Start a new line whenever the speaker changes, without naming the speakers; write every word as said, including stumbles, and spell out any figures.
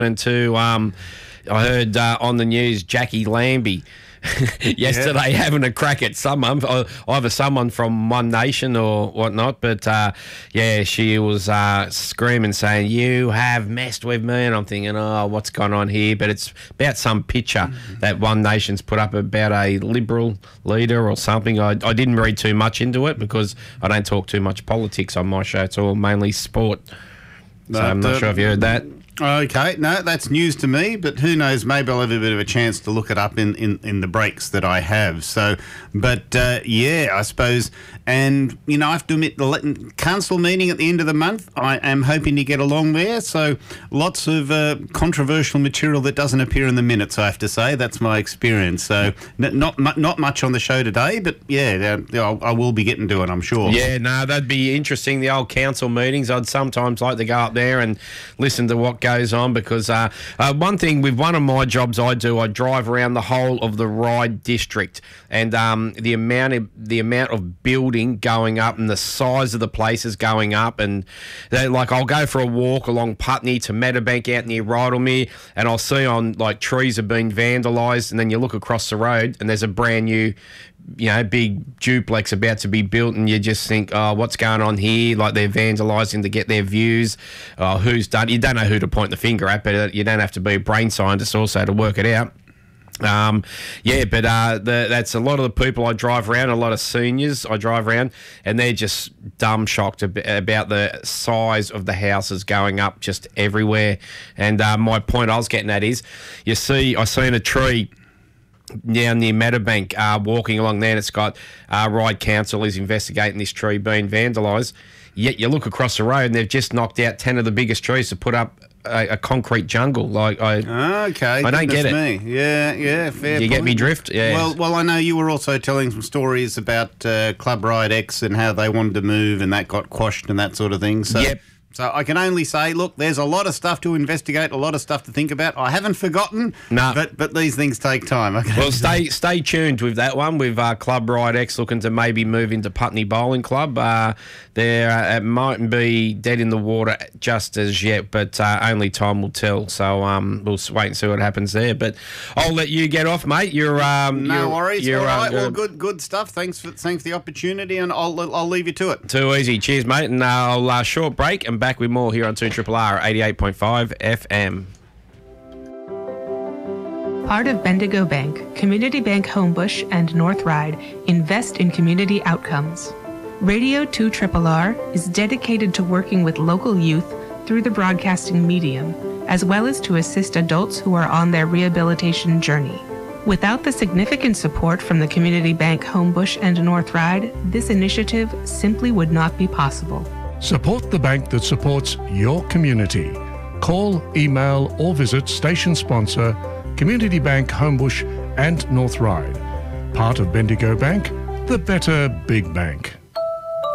to, um, I heard uh, on the news, Jackie Lambie yesterday yeah. having a crack at someone, either someone from One Nation or whatnot. But, uh, yeah, she was uh, screaming, saying, you have messed with me. And I'm thinking, oh, what's going on here? But it's about some picture mm-hmm. that One Nation's put up about a Liberal leader or something. I, I didn't read too much into it because I don't talk too much politics on my show. It's all mainly sport. So but, I'm not uh, sure if you heard that.
Okay, no, that's news to me, but who knows, maybe I'll have a bit of a chance to look it up in, in, in the breaks that I have. So, but uh, yeah, I suppose, and, you know, I have to admit, the council meeting at the end of the month, I am hoping to get along there, so lots of uh, controversial material that doesn't appear in the minutes, I have to say. That's my experience. So, n- not not much on the show today, but yeah, uh, I will be getting to it, I'm sure.
Yeah, no, that'd be interesting, the old council meetings. I'd sometimes like to go up there and listen to what goes on, because uh, uh, one thing with one of my jobs I do, I drive around the whole of the Ryde district, and um, the amount of the amount of building going up and the size of the places going up, and they, like I'll go for a walk along Putney to Meadowbank out near Rydalmere, and I'll see on like trees have been vandalised, and then you look across the road and there's a brand new, you know, big duplex about to be built, and you just think, oh, what's going on here? Like they're vandalising to get their views. Oh, who's done? You don't know who to point the finger at, but you don't have to be a brain scientist also to work it out. Um, yeah, but uh, the, that's a lot of the people I drive around, a lot of seniors I drive around, and they're just dumb shocked ab- about the size of the houses going up just everywhere. And uh, my point I was getting at is, you see, I seen a tree down near Meadowbank, uh, walking along there, and it's got uh, Ryde Council is investigating this tree being vandalised. Yet you look across the road and they've just knocked out ten of the biggest trees to put up a, a concrete jungle. Like I,
okay,
I don't get it.
Me. Yeah, yeah, fair.
Do you
point.
get me drift? Yeah.
Well, well, I know you were also telling some stories about uh, Club Ryde X and how they wanted to move and that got quashed and that sort of thing. So.
Yep.
So I can only say, look, there's a lot of stuff to investigate, a lot of stuff to think about. I haven't forgotten,
no.
but but these things take time. Okay.
Well, stay stay tuned with that one, with uh, Club Ryde X looking to maybe move into Putney Bowling Club. Uh, there, uh, it mightn't be dead in the water just as yet, but uh, only time will tell. So um, we'll wait and see what happens there. But I'll let you get off, mate. You're um,
no
you're,
worries.
You're,
All right.
uh,
well, good good stuff. Thanks for thanks for the opportunity, and I'll I'll leave you to it.
Too easy. Cheers, mate. And uh, I'll uh, short break and back with more here on two Triple R eighty-eight point five F M.
Part of Bendigo Bank, Community Bank Homebush and North Ryde invest in community outcomes. Radio two Triple R is dedicated to working with local youth through the broadcasting medium, as well as to assist adults who are on their rehabilitation journey. Without the significant support from the Community Bank Homebush and North Ryde, this initiative simply would not be possible.
Support the bank that supports your community. Call, email or visit station sponsor Community Bank Homebush and North Ryde. Part of Bendigo Bank, the better big bank.